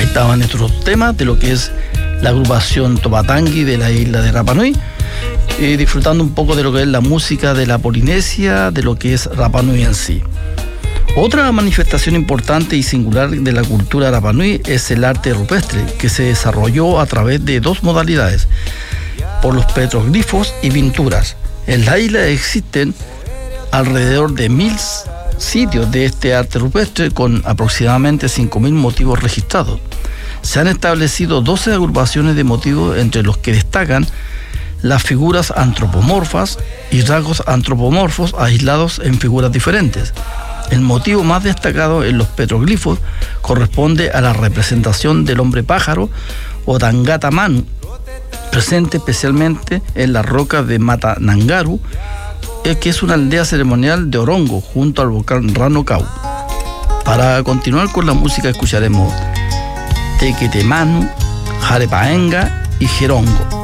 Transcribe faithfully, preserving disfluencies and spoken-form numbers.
estaban estos temas de lo que es la agrupación Topatangui de la isla de Rapa Nui, eh, disfrutando un poco de lo que es la música de la Polinesia, de lo que es Rapa Nui en sí. Otra manifestación importante y singular de la cultura Rapa Nui es el arte rupestre, que se desarrolló a través de dos modalidades, por los petroglifos y pinturas. En la isla existen alrededor de mil sitios de este arte rupestre con aproximadamente cinco mil motivos registrados. Se han establecido doce agrupaciones de motivos, entre los que destacan las figuras antropomorfas y rasgos antropomorfos aislados en figuras diferentes. El motivo más destacado en los petroglifos corresponde a la representación del hombre pájaro o Tangata Manu, presente especialmente en las rocas de Matanangaru, que es una aldea ceremonial de Orongo, junto al volcán Ranocau. Para continuar con la música escucharemos Tequetemanu, Jarepaenga y Jerongo.